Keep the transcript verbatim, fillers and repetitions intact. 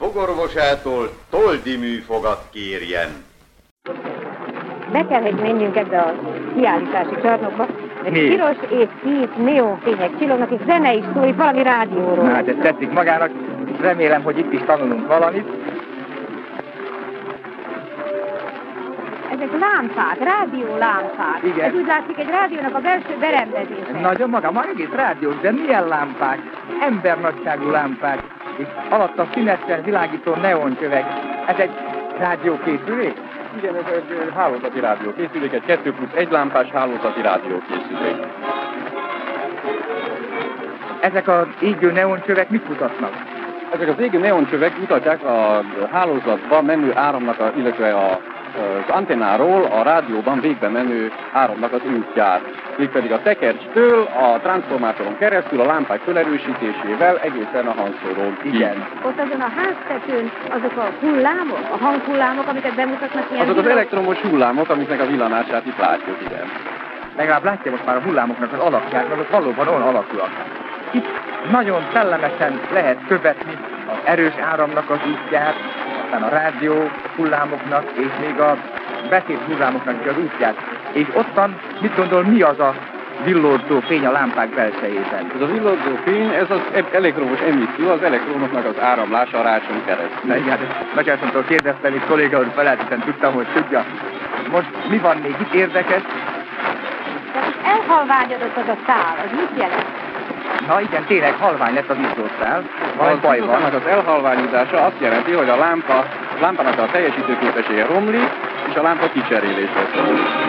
Jogorvosától Toldi műfogat kérjen. Be kell, hogy menjünk ebbe a kiállítási csarnokba, mert Mi? piros és kék neonfények csillognak, és zene is szól, itt valami rádióról. Na, hát ez tetszik magának. Remélem, hogy itt is tanulunk valamit. Ezek lámpák, rádiólámpák. Igen. Ez úgy látszik egy rádiónak a belső berendezése. Nagyon maga, ma egész rádiós, de milyen lámpák? Embernagyságú lámpák. És alatta színesen világító neoncsövek. Ez egy rádiókészülék? Igen, ez egy hálózati rádiókészülék, egy kettő plusz egy lámpás hálózati rádiókészülék. Ezek az égő neoncsövek mit mutatnak? Ezek az égő neoncsövek mutatják a hálózatba menő áramnak, a, illetve a, az antennáról a rádióban végbe menő áramnak az útját. Mégpedig a tekercstől a transformátoron keresztül a lámpák felerősítésével egészen a hangszórón. Igen. Ott azon a háztetőn azok a hullámok, a hanghullámok, amiket bemutatnak ilyen... Azok az villan- elektromos hullámok, amiknek a villanását itt látjuk, igen. Legalább látja most már a hullámoknak az alakját, mert ott valóban olyan alakúak. Itt nagyon szellemesen lehet követni az erős áramnak az útját, aztán a rádió hullámoknak, és még a beszéd hullámoknak is az útját. És ottan mit gondol, mi az a villódzó fény a lámpák belsejében? Ez a villogzó fény, ez az e- elektromos emisszió, az elektronoknak az áramlása a rácson keresztül. Na igen, Nagyászomtól kérdeztem, és kolléga úr felelősen tudtam, hogy tudja. Most mi van még itt érdekes? Tehát itt elhalványodott az a szál, az mit jelent? Na igen, tényleg halvány lett az izzószál. Valami A baj van. izzószámnak az elhalványítása azt jelenti, hogy a lámpa, lámpának a teljesítőképessége romlik, és a lámpa kicserélésre szól.